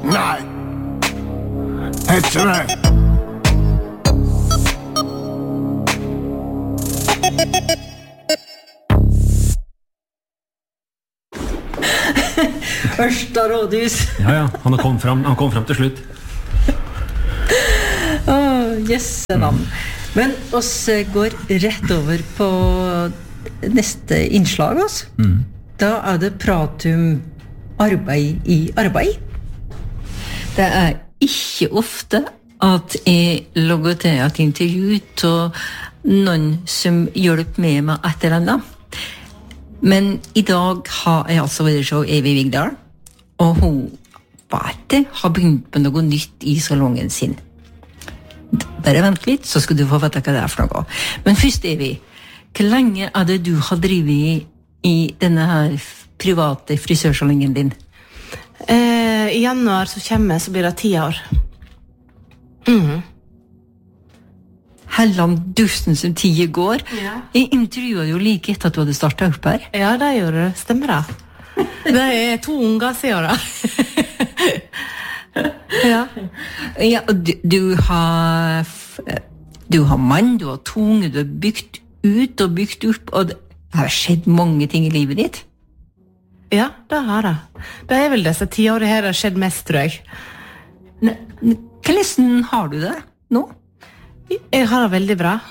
Nei. Heter det. Ørsta rådhus. Ja, han kom fram til slutt. Jøssenavn. Men oss går rett over på neste innslag oss. Da det pratum arbeid i arbeid. Det ikke ofte at jeg logger til et intervju til noen som hjelper meg med et eller annet. Men I dag har jeg altså vært så Evig Vigdal, og hun har begynt med noe nytt I salongen sin. Bare vent litt, så skal du få vite hva det for noe. Men først, Evig, hvor lenge det du har drivet I denne her private frisørsalongen din? I januar så kommer så blir det 10 år. Helland dusten som 10 går. Ja. Jeg intervjuet jo like etter at du hadde startet opp her. Ja, det gjorde du. Stemmer det. Det 2 unger siden da. Ja. Ja, og du har mann, du har tunge, du har bygd ut og bygd opp, og det har skjedd mange ting I livet ditt. Ja, det har det. Det vel disse 10 årene her det har skjedd mest, tror jeg. Hvordan har du det nå? Jeg har det veldig bra.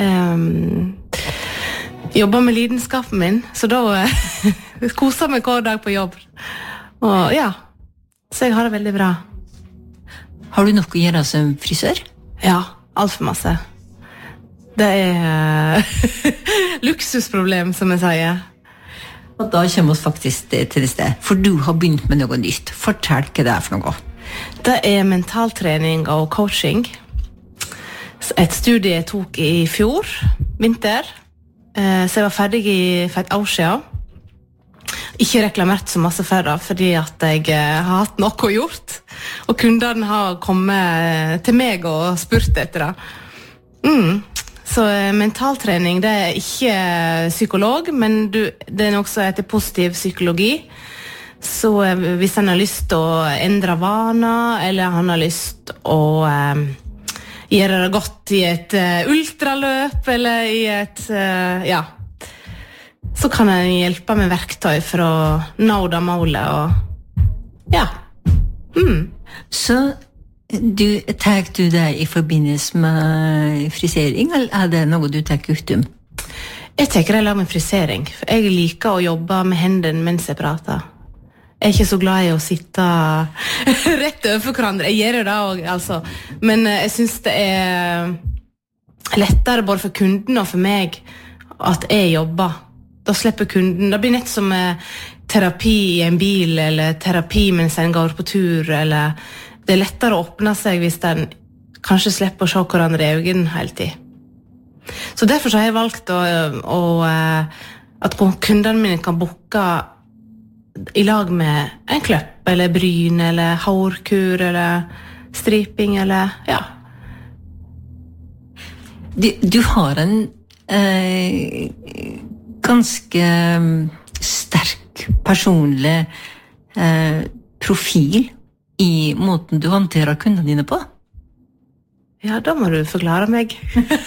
Jobber med lidenskapen min, så da koser meg hver dag på jobb. Og ja, så jeg har det veldig bra. Har du nok å gjøre som frisør? Ja, alt for masse. Det luksusproblem, som jeg sier. Og da kommer vi faktisk til det sted, for du har begynt med noe nytt. Fortell hva det for noe. Det mentaltrening og coaching. Et studie jeg tok I fjor, vinter. Så jeg var ferdig for et år siden. Ikke reklamert så masse for det, fordi at jeg har hatt noe gjort. Og kundene har kommet til meg og spurt etter det. Så mentaltrening, det ikke psykolog, men det noe som heter positiv psykologi. Så hvis han har lyst til å endre vaner, eller han har lyst til å gjøre det godt I et ultraløp, eller I et, ja, så kan han hjelpe med verktøy for å nå det målet, og ja. Så tar du det I forbindelse med frisering, eller det noe du tar utom? Jeg tar det lag med frisering, for jeg liker å jobbe med hendene mens jeg prater. Jeg ikke så glad I å sitte rett over hverandre. Jeg gjør det også, altså. Men jeg synes det lettere både for kunden og for meg at jeg jobber. Da slipper kunden. Det blir nett som terapi I en bil, eller terapi mens en går på tur, eller det lettere å åpne seg hvis en kanskje slipper å se hverandre I øynene hele tiden. Så derfor så har jeg valgt at kundene mine kan boke I lag med en kløpp, eller bryn, eller hårkur, eller striping, eller ja. Du har en ganske sterk personlig profil I måten du håndterer kundene dine på. Ja, da må du forklare meg.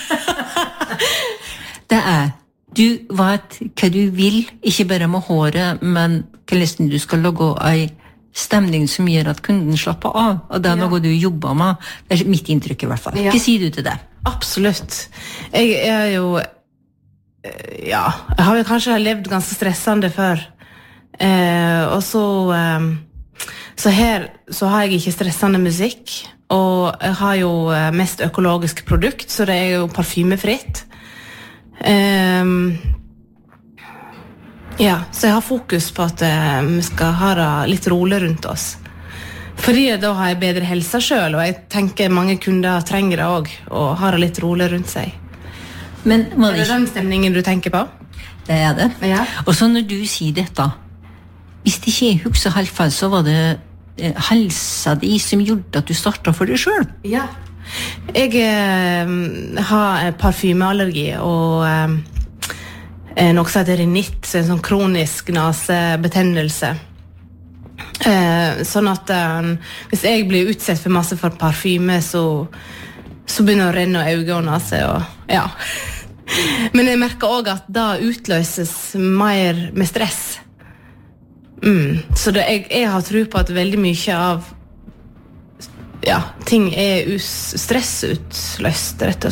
Det du vet hva du vil, ikke bare med håret, men hvordan du skal lage en stemning som gjør at kunden slapper av, og det noe du jobber med. Det mitt inntrykk I hvert fall. Hva sier du til det? Absolutt. Jeg jo ja, jeg har jo kanskje levd ganske stressende før. Og så her så har jeg ikke stressende musikk, og jeg har jo mest økologisk produkt, så det jo parfymefritt. Ja, så jeg har fokus på at vi skal ha det litt rolig rundt oss. Fordi da har jeg bedre helse selv, og jeg tenker mange kunder trenger det også, og har det litt rolig rundt seg. Men det den stemningen du tenker på? Det det. Ja. Og så når du sier dette, hvis det ikke husker helt feil, så var det helsa di som gjorde at du startet for deg selv? Ja. Jeg har parfymeallergi, og noe som heter rinitt, så en sånn kronisk nasebetennelse. Sånn at hvis jeg blir utsett for masse for parfyme, så begynner å renne øynene seg, og ja. Men jeg merker også at da utløses mer med stress. Så jeg har tro på at veldig mye av ting stressutløst, rett og